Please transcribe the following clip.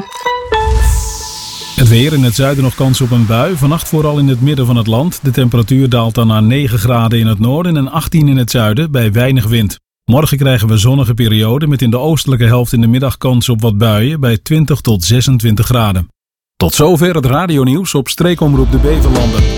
Het weer, in het zuiden nog kans op een bui. Vannacht vooral in het midden van het land. De temperatuur daalt dan naar 9 graden in het noorden en 18 in het zuiden bij weinig wind. Morgen krijgen we zonnige periode met in de oostelijke helft in de middag kans op wat buien bij 20 tot 26 graden. Tot zover het radionieuws op Streekomroep de Beverlanden.